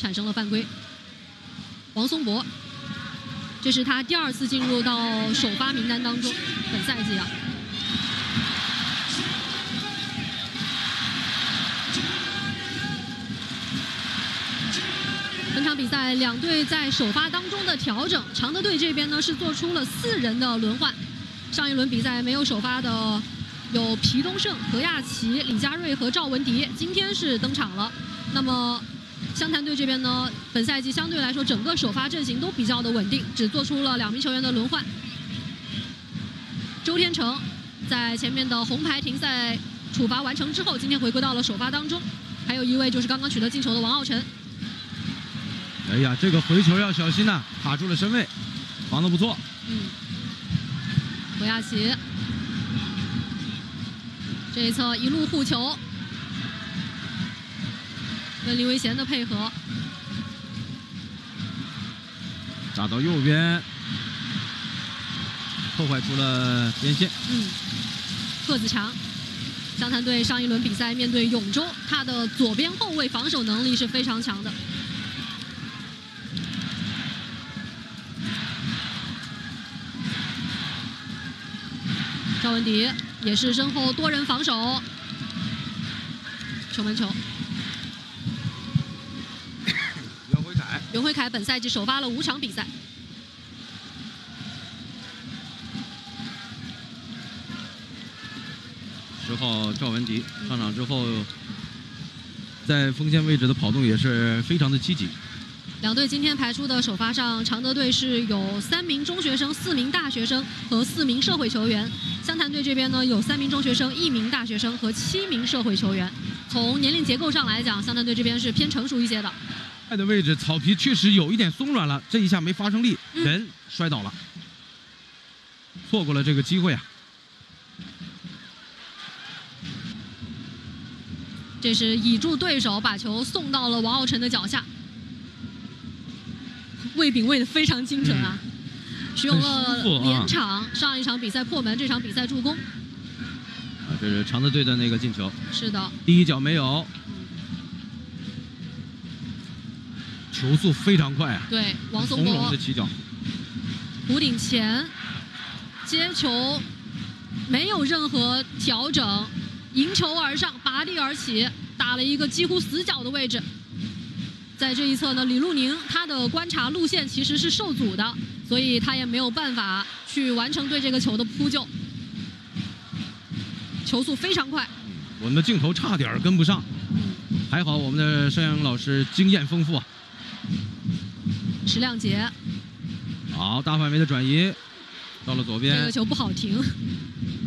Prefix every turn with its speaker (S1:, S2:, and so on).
S1: 产生了犯规。王松博，这是他第2次进入到首发名单当中，本赛季啊。本场比赛两队在首发当中的调整，常德队这边呢是做出了4人的轮换。上一轮比赛没有首发的有皮东胜、何亚奇、李佳瑞和赵文迪，今天是登场了。那么湘潭队这边呢，本赛季相对来说整个首发阵型都比较的稳定，只做出了2名球员的轮换。周天成在前面的红牌停赛处罚完成之后，今天回归到了首发当中。还有一位就是刚刚取得进球的王傲晨。
S2: 哎呀，这个回球要小心呐、卡住了身位，防得不错。
S1: 何亚奇这一侧一路护球，跟李维贤的配合，
S2: 打到右边，破坏出了边线。
S1: 个子长。湘潭队上一轮比赛面对永州，他的左边后卫防守能力是非常强的。赵文迪也是身后多人防守，球门球。袁辉凯本赛季首发了5场比赛。
S2: 10号赵文迪上场之后，在锋线位置的跑动也是非常的积极。
S1: 两队今天排出的首发上，常德队是有3名中学生、4名大学生和4名社会球员。湘潭队这边呢有3名中学生、1名大学生和7名社会球员。从年龄结构上来讲，湘潭队这边是偏成熟一些的。
S2: 的位置草皮确实有一点松软了，这一下没发生力，人摔倒了，错过了这个机会啊。
S1: 这是倚住对手，把球送到了王傲晨的脚下。喂饼喂得非常精准啊，使用了连场，上一场比赛破门，这场比赛助攻。
S2: 这是常德队的那个进球。
S1: 是的，
S2: 第一脚没有，球速非常快啊。
S1: 对，王松博
S2: 的起脚，
S1: 弧顶前接球，没有任何调整，迎球而上，拔地而起，打了一个几乎死角的位置。在这一侧呢，李路宁他的观察路线其实是受阻的，所以他也没有办法去完成对这个球的扑救。球速非常快，
S2: 我们的镜头差点跟不上，还好我们的摄影老师经验丰富啊。
S1: 石亮杰，
S2: 好，大范围的转移到了左边，
S1: 这个球不好停。